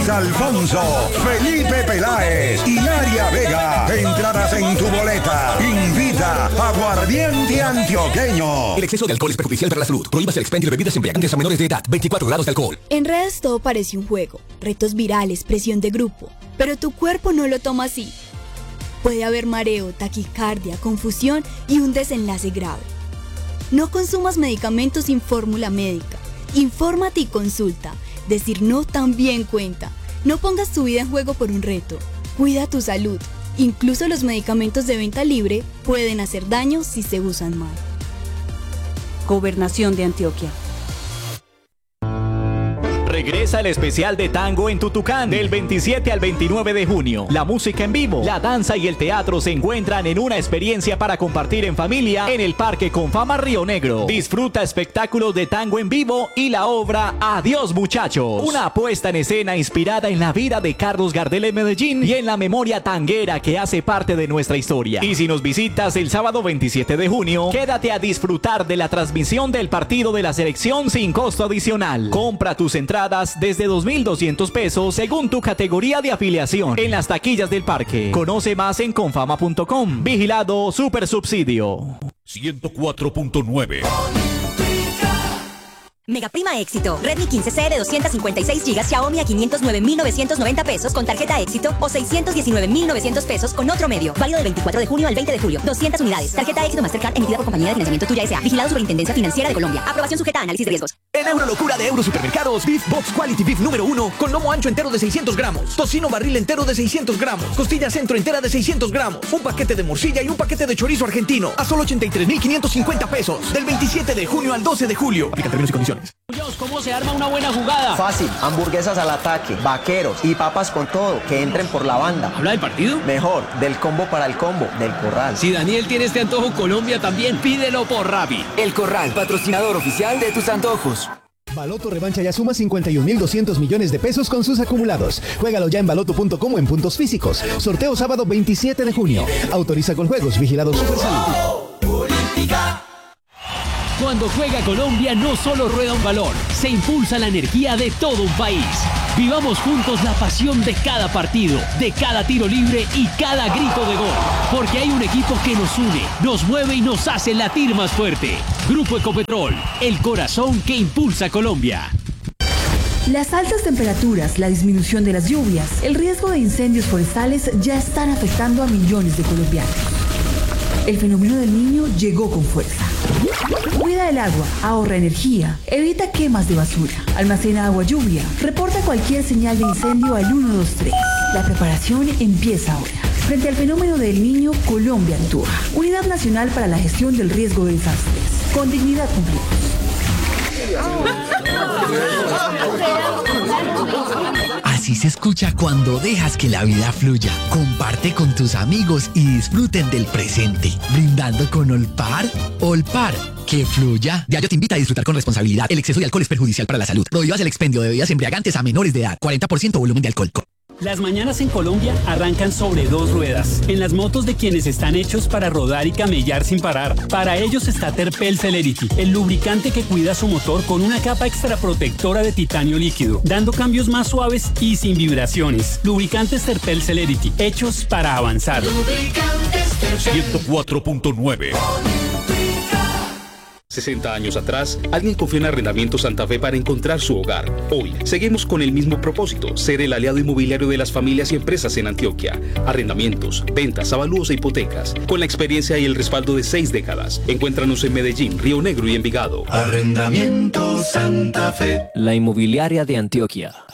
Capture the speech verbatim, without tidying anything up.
Luis Alfonso, Felipe Peláez y Aria Vega. Entradas en tu boleta. Invita Aguardiente Antioqueño. El exceso de alcohol es perjudicial para la salud. Prohíbas el expendio de bebidas embriagantes a menores de edad. veinticuatro grados de alcohol. En redes todo parece un juego. Retos virales, presión de grupo. Pero tu cuerpo no lo toma así. Puede haber mareo, taquicardia, confusión y un desenlace grave. No consumas medicamentos sin fórmula médica. Infórmate y consulta. Decir no también cuenta. No pongas tu vida en juego por un reto. Cuida tu salud. Incluso los medicamentos de venta libre pueden hacer daño si se usan mal. Gobernación de Antioquia. Regresa el especial de tango en Tutucán del veintisiete al veintinueve de junio. La música en vivo, la danza y el teatro se encuentran en una experiencia para compartir en familia en el Parque Confama Río Negro. Disfruta espectáculos de tango en vivo y la obra Adiós Muchachos, una puesta en escena inspirada en la vida de Carlos Gardel en Medellín y en la memoria tanguera que hace parte de nuestra historia. Y si nos visitas el sábado veintisiete de junio, quédate a disfrutar de la transmisión del partido de la selección sin costo adicional. Compra tus entradas desde dos mil doscientos pesos según tu categoría de afiliación en las taquillas del parque. Conoce más en confama punto com. Vigilado Supersubsidio. ciento cuatro punto nueve. Mega Prima Éxito. Redmi quince C de doscientos cincuenta y seis gigas Xiaomi a quinientos nueve mil novecientos noventa pesos con tarjeta Éxito o seiscientos diecinueve mil novecientos pesos con otro medio. Válido del veinticuatro de junio al veinte de julio. doscientas unidades. Tarjeta Éxito Mastercard emitida por Compañía de Financiamiento Tuya S A. Vigilado Superintendencia Financiera de Colombia. Aprobación sujeta a análisis de riesgos. En Eurolocura de Eurosupermercados, Beef Box Quality Beef número uno con lomo ancho entero de seiscientos gramos, tocino barril entero de seiscientos gramos, costilla centro entera de seiscientos gramos, un paquete de morcilla y un paquete de chorizo argentino a solo ochenta y tres mil quinientos cincuenta pesos. Del veintisiete de junio al doce de julio. Aplican términos y condiciones. ¿Cómo se arma una buena jugada? Fácil, hamburguesas al ataque, vaqueros y papas con todo, que entren por la banda. ¿Habla del partido? Mejor, del combo para el combo, del Corral. Si Daniel tiene este antojo, Colombia también, pídelo por Rappi. El Corral, patrocinador oficial de tus antojos. Baloto revancha ya suma cincuenta y un mil doscientos millones de pesos con sus acumulados. Juégalo ya en baloto punto com o en puntos físicos. Sorteo sábado veintisiete de junio. Autoriza con juegos, vigilado Supersalud. Cuando juega Colombia no solo rueda un balón, se impulsa la energía de todo un país. Vivamos juntos la pasión de cada partido, de cada tiro libre y cada grito de gol. Porque hay un equipo que nos une, nos mueve y nos hace latir más fuerte. Grupo Ecopetrol, el corazón que impulsa Colombia. Las altas temperaturas, la disminución de las lluvias, el riesgo de incendios forestales ya están afectando a millones de colombianos. El fenómeno del Niño llegó con fuerza. Cuida el agua, ahorra energía, evita quemas de basura, almacena agua lluvia, reporta cualquier señal de incendio al uno dos tres. La preparación empieza ahora. Frente al fenómeno del Niño, Colombia actúa. Unidad Nacional para la Gestión del Riesgo de Desastres. Con dignidad cumplimos. Así se escucha cuando dejas que la vida fluya. Comparte con tus amigos y disfruten del presente. Brindando con Olpar. Olpar, que fluya. Diario te invita a disfrutar con responsabilidad. El exceso de alcohol es perjudicial para la salud. Prohíbas el expendio de bebidas embriagantes a menores de edad. cuarenta por ciento volumen de alcohol. Las mañanas en Colombia arrancan sobre dos ruedas, en las motos de quienes están hechos para rodar y camellar sin parar. Para ellos está Terpel Celerity, el lubricante que cuida su motor con una capa extra protectora de titanio líquido, dando cambios más suaves y sin vibraciones. Lubricantes Terpel Celerity, hechos para avanzar. ciento cuatro punto nueve. sesenta años atrás, alguien confió en Arrendamiento Santa Fe para encontrar su hogar. Hoy, seguimos con el mismo propósito, ser el aliado inmobiliario de las familias y empresas en Antioquia. Arrendamientos, ventas, avalúos e hipotecas. Con la experiencia y el respaldo de seis décadas. Encuéntranos en Medellín, Río Negro y Envigado. Arrendamiento Santa Fe. La inmobiliaria de Antioquia.